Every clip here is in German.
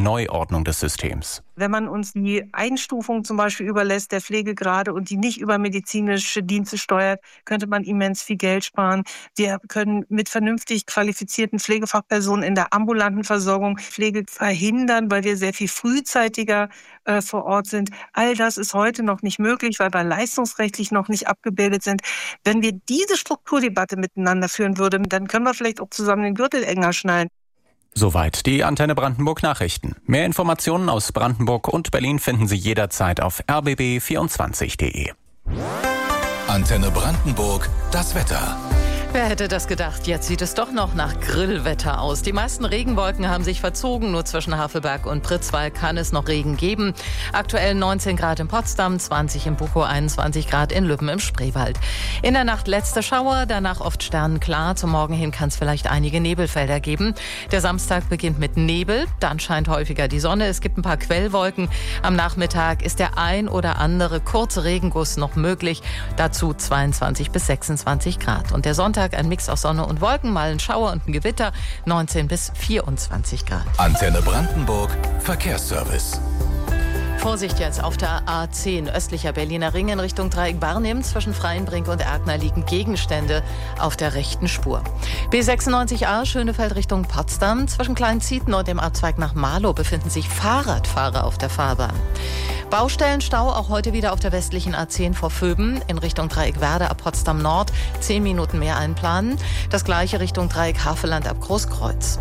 Neuordnung des Systems. Wenn man uns die Einstufung zum Beispiel überlässt, der Pflegegrade, und die nicht über medizinische Dienste steuert, könnte man immens viel Geld sparen. Wir können mit vernünftig qualifizierten Pflegefachpersonen in der ambulanten Versorgung Pflege verhindern, weil wir sehr viel frühzeitiger vor Ort sind. All das ist heute noch nicht möglich, weil wir leistungsrechtlich noch nicht abgebildet sind. Wenn wir diese Strukturdebatte miteinander führen würden, dann können wir vielleicht auch zusammen den Gürtel enger schnallen. Soweit die Antenne Brandenburg Nachrichten. Mehr Informationen aus Brandenburg und Berlin finden Sie jederzeit auf rbb24.de. Antenne Brandenburg, das Wetter. Wer hätte das gedacht? Jetzt sieht es doch noch nach Grillwetter aus. Die meisten Regenwolken haben sich verzogen. Nur zwischen Havelberg und Pritzwalk kann es noch Regen geben. Aktuell 19 Grad in Potsdam, 20 in Buchow, 21 Grad in Lübben im Spreewald. In der Nacht letzte Schauer, danach oft sternenklar. Zum Morgen hin kann es vielleicht einige Nebelfelder geben. Der Samstag beginnt mit Nebel, dann scheint häufiger die Sonne. Es gibt ein paar Quellwolken. Am Nachmittag ist der ein oder andere kurze Regenguss noch möglich. Dazu 22 bis 26 Grad. Und der Sonntag ein Mix aus Sonne und Wolken, mal ein Schauer und ein Gewitter, 19 bis 24 Grad. Antenne Brandenburg, Verkehrsservice. Vorsicht jetzt auf der A10 östlicher Berliner Ring in Richtung Dreieck Barnim. Zwischen Freienbrink und Erkner liegen Gegenstände auf der rechten Spur. B96A Schönefeld Richtung Potsdam. Zwischen Kleinzieten und dem Abzweig nach Marlow befinden sich Fahrradfahrer auf der Fahrbahn. Baustellenstau auch heute wieder auf der westlichen A10 vor Vöben in Richtung Dreieck Werder ab Potsdam Nord. 10 Minuten mehr einplanen. Das gleiche Richtung Dreieck Havelland ab Großkreuz.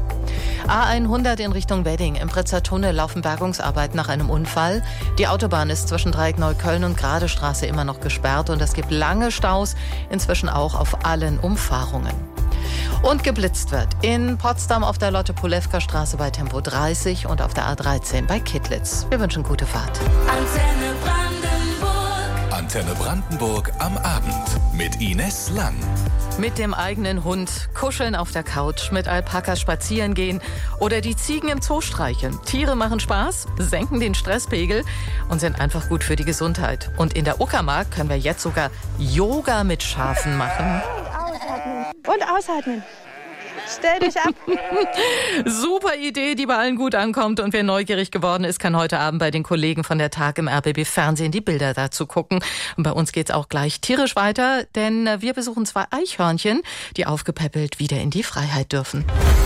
A100 in Richtung Wedding. Im Pritzer Tunnel laufen Bergungsarbeiten nach einem Unfall. Die Autobahn ist zwischen Dreieck Neukölln und Gradestraße immer noch gesperrt und es gibt lange Staus, inzwischen auch auf allen Umfahrungen. Und geblitzt wird in Potsdam auf der Lotte-Polewka-Straße bei Tempo 30 und auf der A13 bei Kittlitz. Wir wünschen gute Fahrt. Antenne Brandenburg. Antenne Brandenburg am Abend mit Ines Lang. Mit dem eigenen Hund kuscheln auf der Couch, mit Alpakas spazieren gehen oder die Ziegen im Zoo streicheln. Tiere machen Spaß, senken den Stresspegel und sind einfach gut für die Gesundheit. Und in der Uckermark können wir jetzt sogar Yoga mit Schafen machen. Und ausatmen. Stell dich ab. Super Idee, die bei allen gut ankommt. Und wer neugierig geworden ist, kann heute Abend bei den Kollegen von der Tag im RBB Fernsehen die Bilder dazu gucken. Und bei uns geht's auch gleich tierisch weiter, denn wir besuchen 2 Eichhörnchen, die aufgepäppelt wieder in die Freiheit dürfen.